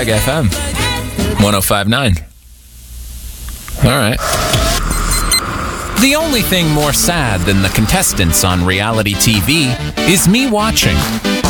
FM 105.9. All right. The only thing more sad than the contestants on reality TV is me watching.